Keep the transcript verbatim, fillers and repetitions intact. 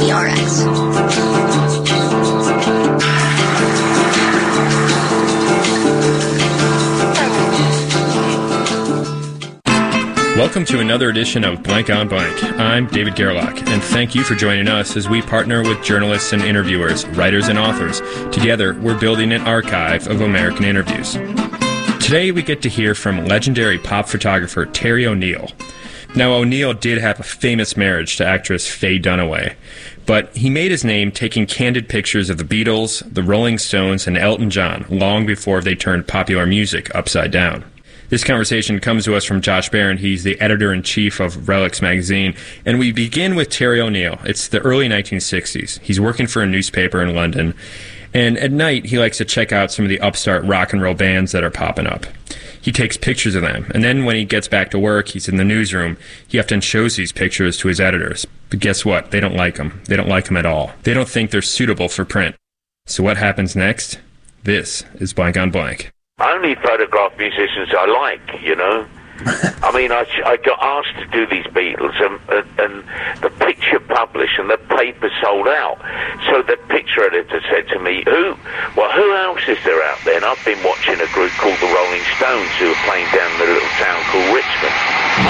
P R X. Welcome to another edition of Blank on Blank. I'm David Gerlach, and thank you for joining us as we partner with journalists and interviewers, writers and authors. Together, we're building an archive of American interviews. Today, we get to hear from legendary pop photographer Terry O'Neill. Now, O'Neill did have a famous marriage to actress Faye Dunaway, but he made his name taking candid pictures of the Beatles, the Rolling Stones, and Elton John long before they turned popular music upside down. This conversation comes to us from Josh Barron. He's the editor-in-chief of Relics magazine. And we begin with Terry O'Neill. It's the early nineteen sixties. He's working for a newspaper in London. And at night, he likes to check out some of the upstart rock and roll bands that are popping up. He takes pictures of them. And then when he gets back to work, he's in the newsroom. He often shows these pictures to his editors. But guess what? They don't like them. They don't like them at all. They don't think they're suitable for print. So what happens next? This is Blank on Blank. I only photograph musicians I like, you know. I mean, I, I got asked to do these Beatles, and, and, and the picture published and the paper sold out. So the picture editor said to me, who, well, who else is there out there? And I've been watching a group called the Rolling Stones who are playing down in a little town called Richmond.